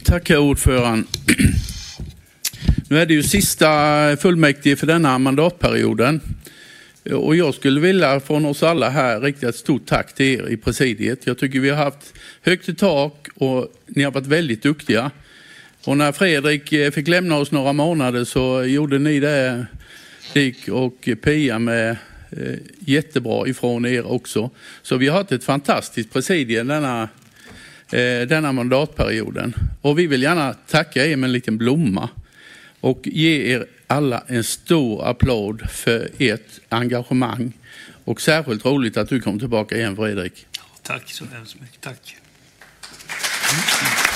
Tack ordförande. Nu är det ju sista fullmäktige för denna mandatperioden. Och jag skulle vilja från oss alla här rikta ett stort tack till er i presidiet. Jag tycker vi har haft högt i tak och ni har varit väldigt duktiga. Och när Fredrik fick lämna oss några månader så gjorde ni det, Dick och Pia, med jättebra ifrån er också. Så vi har haft ett fantastiskt presidie denna mandatperioden. Och vi vill gärna tacka er med en liten blomma och ge er alla en stor applåd för ert engagemang. Och särskilt roligt att du kom tillbaka igen, Fredrik. Tack så hemskt mycket. Tack.